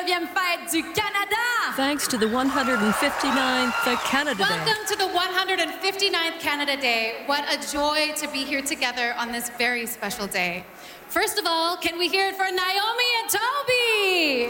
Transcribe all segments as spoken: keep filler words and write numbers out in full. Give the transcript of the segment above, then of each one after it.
fifty-neuvième fête du Canada. Thanks to the one hundred fifty-ninth Canada Day. Welcome to the one hundred fifty-ninth Canada Day. What a joy to be here together on this very special day. First of all, can we hear it for Naomi and Toby?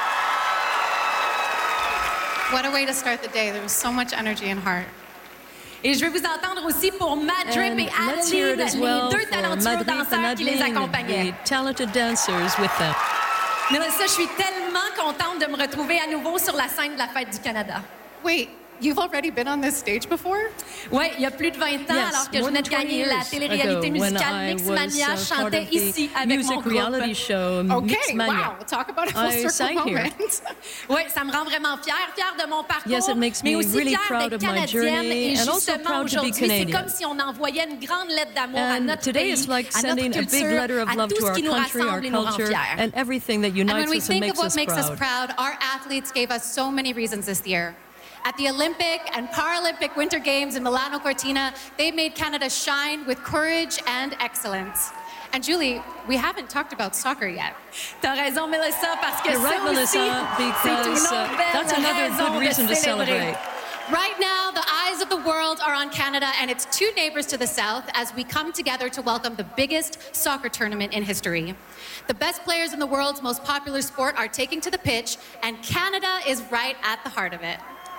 What a way to start the day. There was so much energy and heart. Et je vais vous entendre aussi pour Madrip And et let's hear it Adeline, as well les deux for talentueux Madrip and danseurs qui les Adeline, accompagnaient. the talented dancers with them. Mélissa, je suis tellement contente de me retrouver à nouveau sur la scène de la Fête du Canada. Wait, you've already been on this stage before? Oui, il y a plus de vingt ans, Yes, alors que je more venais than de gagner twenty la years télé-réalité ago, when musicale I Mixmania, was, uh, part chantais of the ici avec mon music groupe. reality show, Okay, Mixmania. wow. Talk about a full I circle sang here. moment. Oui, ça me rend vraiment fière, fière de mon parcours, Yes, it makes mais me aussi really fière proud d'être of my canadienne. journey Et and also justement, proud to be aujourd'hui, c'est Canadian. comme si on envoyait une grande lettre d'amour à And notre today pays, is like à notre sending a big culture, letter of à love tout to ce our qui nous country, our rassemble et nous rend culture, fiers. and everything that And when unites we us and think of makes what us makes us proud. proud, our athletes gave us so many reasons this year. At the Olympic and Paralympic Winter Games in Milano Cortina, they made Canada shine with courage and excellence. And Julie, we haven't talked about soccer yet. T'as raison, Melissa, parce que You're ça right, aussi, Melissa, c'est une because autre uh, belle that's another raison good reason de to célébrer. celebrate. Right now, the eyes of the world are on Canada and its two neighbors to the south as we come together to welcome the biggest soccer tournament in history. The best players in the world's most popular sport are taking to the pitch, and Canada is right at the heart of it.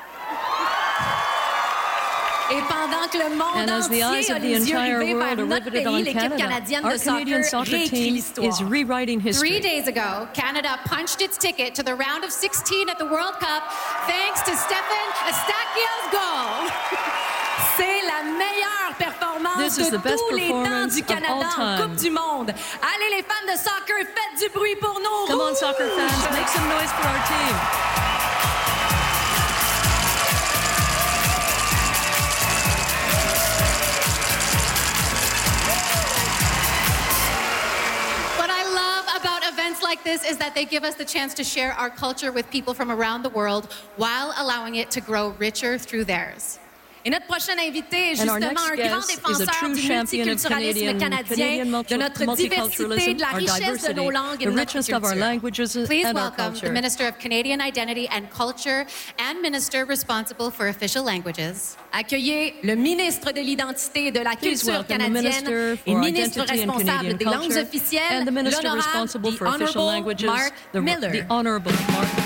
Et pendant que le monde And as the eyes entier a of the les yeux entire rivés world vers are notre riveted pays, on l'équipe Canada, canadienne our de soccer Canadian soccer réécrit team l'histoire. is rewriting history. Three days ago, Canada punched its ticket to the round of sixteen at the World Cup thanks to Stefan Eustachiou's goal. C'est la meilleure performance This is de the best tous les temps performance du of Canada all en time. Coupe du Monde. Allez les fans de soccer, faites du bruit pour nous. Come on, soccer fans, make some noise for our team. What I love about events like this is that they give us the chance to share our culture with people from around the world while allowing it to grow richer through theirs. Et notre prochain invité est And our justement next un grand guest is a défenseur true du champion of multiculturalisme Canadian, canadien, Canadian multi- de notre diversité, multiculturalism, de la our richesse de diversity, nos langues et the de notre richness of our culture. languages Please and our welcome culture. the Minister of Canadian Identity and Culture and Minister responsible for official languages. Accueillez le ministre de l'Identité et de la Please Culture welcome the canadienne Minister et for ministre Identity and responsable Canadian des langues Culture officielles, and the Minister l'honorable, responsible the for official Honorable languages, Mark the, Miller. the Honorable Mark